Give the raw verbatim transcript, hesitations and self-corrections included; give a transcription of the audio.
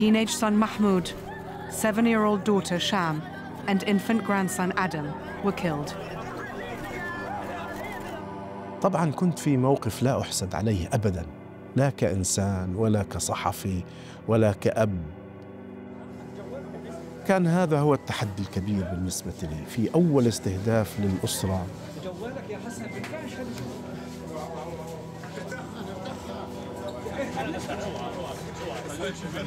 Teenage son Mahmoud, seven-year-old daughter Sham, and infant grandson Adam were killed. طبعاً كنت في موقف لا أحسد عليه أبداً، لا كإنسان ولا كصحفي ولا كأب. كان هذا هو التحدي الكبير بالنسبة لي في أول استهداف للأسرة. جوالك يا حسن